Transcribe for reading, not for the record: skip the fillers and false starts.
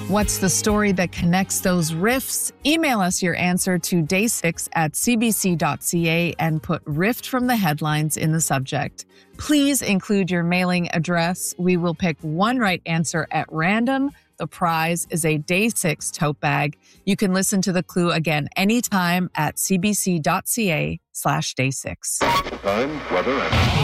What's the story that connects those riffs? Email us your answer to day6@cbc.ca and put Rift from the headlines in the subject. Please include your mailing address. We will pick one right answer at random. The prize is a Day 6 tote bag. You can listen to the clue again anytime at cbc.ca/day6. Time, weather, and